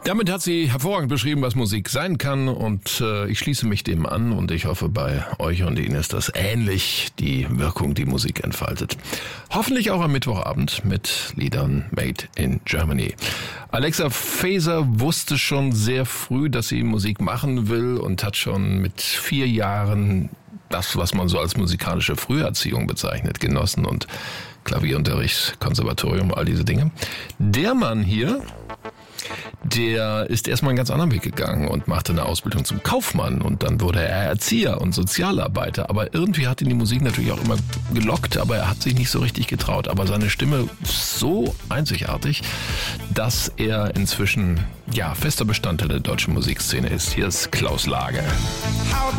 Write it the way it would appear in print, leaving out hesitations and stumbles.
Damit hat sie hervorragend beschrieben, was Musik sein kann, und ich schließe mich dem an und ich hoffe, bei euch und Ihnen ist das ähnlich, die Wirkung, die Musik entfaltet. Hoffentlich auch am Mittwochabend mit Liedern made in Germany. Alexa Faeser wusste schon sehr früh, dass sie Musik machen will und hat schon mit 4 Jahren das, was man so als musikalische Früherziehung bezeichnet, genossen, und Klavierunterricht, Konservatorium, all diese Dinge. Der Mann hier, der ist erstmal einen ganz anderen Weg gegangen und machte eine Ausbildung zum Kaufmann, und dann wurde er Erzieher und Sozialarbeiter. Aber irgendwie hat ihn die Musik natürlich auch immer gelockt, aber er hat sich nicht so richtig getraut. Aber seine Stimme ist so einzigartig, dass er inzwischen fester Bestandteil der deutschen Musikszene ist. Hier ist Klaus Lage. How